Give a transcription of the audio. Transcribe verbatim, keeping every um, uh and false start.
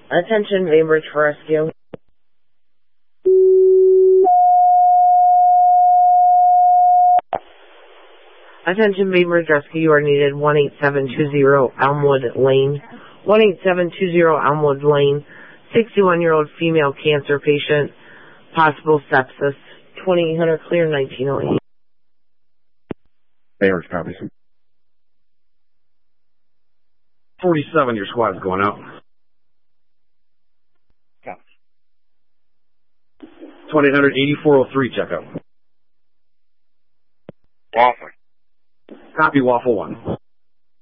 Attention, Bainbridge for rescue. Attention, Bainbridge Rescue, you are needed. one eight seven two zero Elmwood Lane. one eight seven two zero Elmwood Lane. sixty-one-year-old female cancer patient. Possible sepsis. twenty-eight hundred clear, nineteen oh eight. Bainbridge copies. forty-seven, your squad is going out. twenty-eight hundred eighty-four oh three, check out. Waffle. Copy, Waffle one.